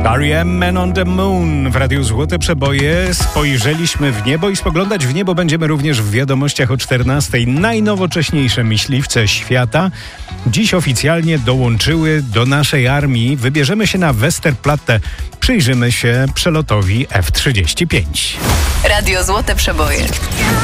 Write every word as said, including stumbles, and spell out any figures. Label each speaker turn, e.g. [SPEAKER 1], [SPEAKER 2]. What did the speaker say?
[SPEAKER 1] R E M, Man on the Moon w Radiu Złote Przeboje. Spojrzeliśmy w niebo i spoglądać w niebo będziemy również w wiadomościach o czternastej. Najnowocześniejsze myśliwce świata dziś oficjalnie dołączyły do naszej armii. Wybierzemy się na Westerplatte. Przyjrzymy się przelotowi F trzydzieści pięć.
[SPEAKER 2] Radio Złote Przeboje.